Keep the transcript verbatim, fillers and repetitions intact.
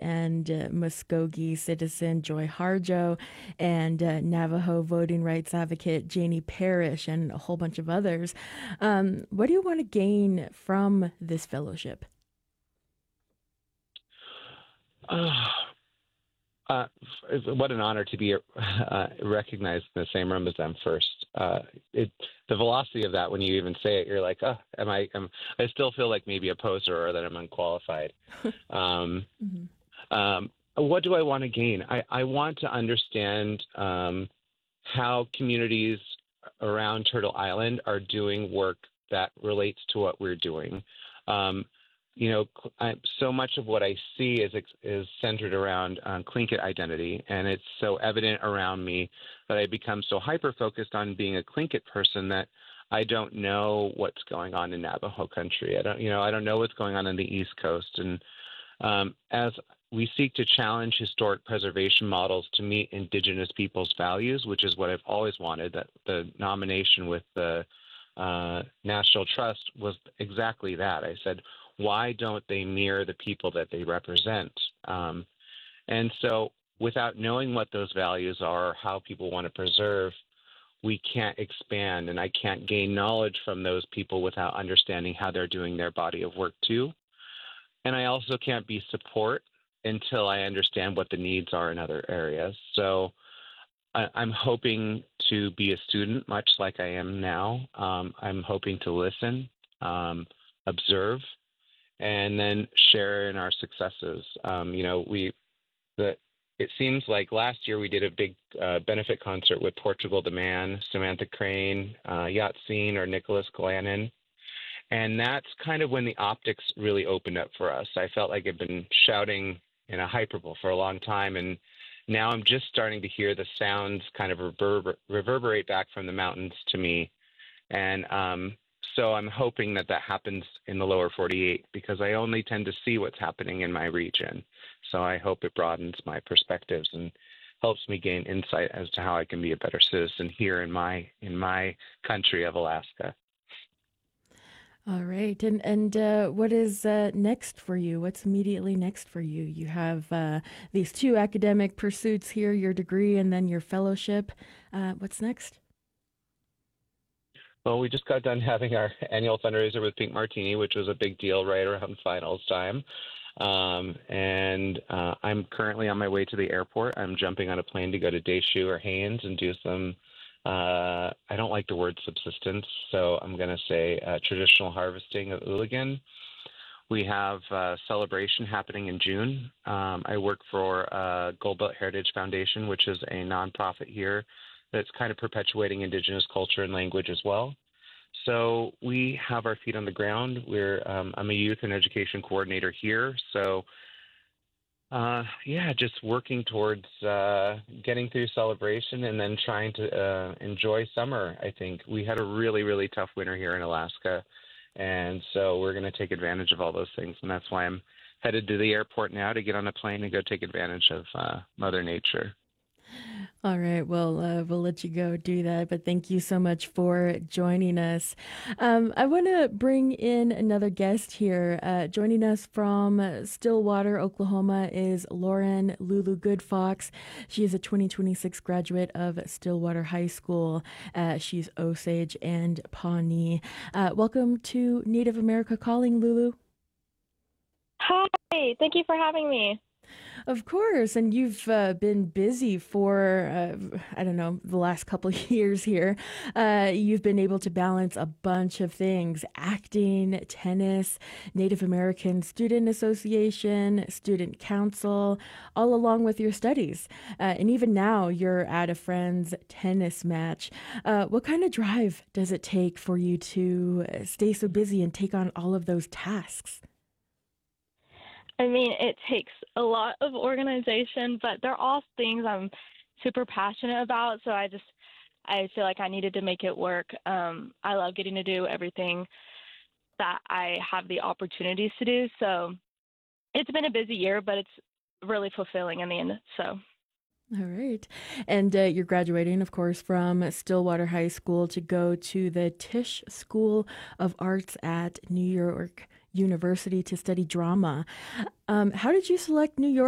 and uh, Muskogee citizen Joy Harjo and uh, Navajo voting rights advocate Janie Parrish and a whole bunch of others. Um, what do you want to gain from this fellowship? Uh, uh, what an honor to be uh, recognized in the same room as them first. Uh, it, the velocity of that when you even say it, you're like, oh, am I? Am, I still feel like maybe a poser or that I'm unqualified. Um, Mm-hmm. um, what do I want to gain? I, I want to understand um, how communities around Turtle Island are doing work that relates to what we're doing. Um, you know, I, so much of what I see is is centered around um, Tlingit identity, and it's so evident around me that I become so hyper focused on being a Tlingit person that I don't know what's going on in Navajo country. I don't, you know, I don't know what's going on in the East Coast, and um, as we seek to challenge historic preservation models to meet Indigenous peoples' values, which is what I've always wanted. That the nomination with the uh, National Trust was exactly that. I said, why don't they mirror the people that they represent? Um, and so without knowing what those values are, or how people want to preserve, we can't expand, and I can't gain knowledge from those people without understanding how they're doing their body of work too. And I also can't be support until I understand what the needs are in other areas. So I, I'm hoping to be a student, much like I am now. Um, I'm hoping to listen, um, observe, and then share in our successes. Um, you know, we the it seems like last year we did a big uh, benefit concert with Portugal the Man, Samantha Crane, uh, Yatsine, or Nicholas Glannon. And that's kind of when the optics really opened up for us. I felt like I'd been shouting in a hyperbole for a long time, and now I'm just starting to hear the sounds kind of reverber- reverberate back from the mountains to me. And um, so I'm hoping that that happens in the lower forty-eight because I only tend to see what's happening in my region. So I hope it broadens my perspectives and helps me gain insight as to how I can be a better citizen here in my in my country of Alaska. All right. And and uh, what is uh, next for you? What's immediately next for you? You have uh, these two academic pursuits here, your degree and then your fellowship. Uh, what's next? Well, we just got done having our annual fundraiser with Pink Martini, which was a big deal right around finals time. Um, and uh, I'm currently on my way to the airport. I'm jumping on a plane to go to Deschutes or Haines and do some, uh, I don't like the word subsistence, so I'm going to say uh, traditional harvesting of Ooligan. We have a celebration happening in June. Um, I work for uh, Gold Belt Heritage Foundation, which is a nonprofit here that's kind of perpetuating Indigenous culture and language as well. So we have our feet on the ground. We're um, I'm a youth and education coordinator here. So uh, yeah, just working towards uh, getting through celebration and then trying to uh, enjoy summer. I think we had a really really tough winter here in Alaska, and so we're going to take advantage of all those things. And that's why I'm headed to the airport now to get on a plane and go take advantage of uh, Mother Nature. All right. Well, uh, we'll let you go do that. But thank you so much for joining us. Um, I want to bring in another guest here. Uh, joining us from Stillwater, Oklahoma, is Lauren Lulu Goodfox. She is a twenty twenty-six graduate of Stillwater High School. Uh, she's Osage and Pawnee. Uh, welcome to Native America Calling, Lulu. Hi, thank you for having me. Of course, and you've uh, been busy for, uh, I don't know, the last couple of years here. Uh, you've been able to balance a bunch of things: acting, tennis, Native American Student Association, Student Council, all along with your studies. Uh, and even now, you're at a friend's tennis match. Uh, what kind of drive does it take for you to uh, stay so busy and take on all of those tasks? I mean, it takes a lot of organization, but they're all things I'm super passionate about. So I just, I feel like I needed to make it work. Um, I love getting to do everything that I have the opportunities to do. So it's been a busy year, but it's really fulfilling in the end. So. All right. And uh, you're graduating, of course, from Stillwater High School to go to the Tisch School of Arts at New York University to study drama. Um, how did you select New York?